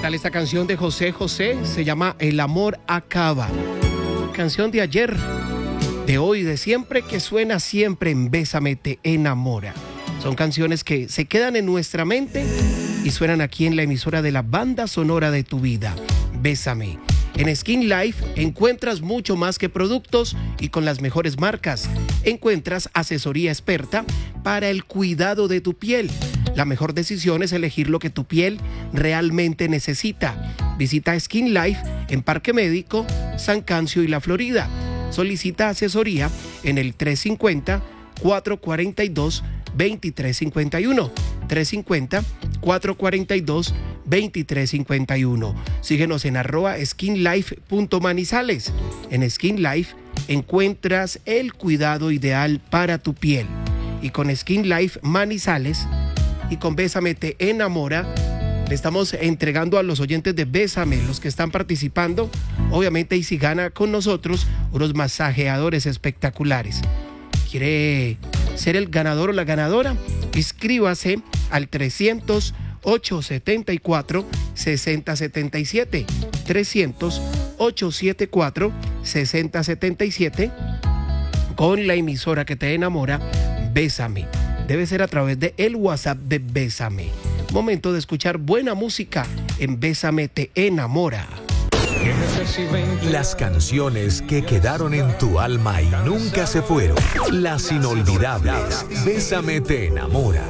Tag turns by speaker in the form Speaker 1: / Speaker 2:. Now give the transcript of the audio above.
Speaker 1: tal esta canción de José José? Se llama El amor acaba. Canción de ayer, de hoy, de siempre, que suena siempre en Bésame te enamora. Son canciones que se quedan en nuestra mente y suenan aquí en la emisora de la banda sonora de tu vida. Bésame. En Skin Life encuentras mucho más que productos y con las mejores marcas. Encuentras asesoría experta para el cuidado de tu piel. La mejor decisión es elegir lo que tu piel realmente necesita. Visita Skin Life en Parque Médico, San Cancio y La Florida. Solicita asesoría en el 350-442-2351. 350-442-2351. Síguenos en @skinlife.manizales. En Skin Life encuentras el cuidado ideal para tu piel. Y con Skin Life Manizales y con Bésame te enamora, le estamos entregando a los oyentes de Bésame, los que están participando, obviamente, y si gana con nosotros, unos masajeadores espectaculares. ¿Quiere ser el ganador o la ganadora? Inscríbase al 300-874-6077. 300-874-6077 con la emisora que te enamora, Bésame. Debe ser a través de el WhatsApp de Bésame. Momento de escuchar buena música en Bésame te enamora.
Speaker 2: Las canciones que quedaron en tu alma y nunca se fueron. Las inolvidables. Bésame te enamora.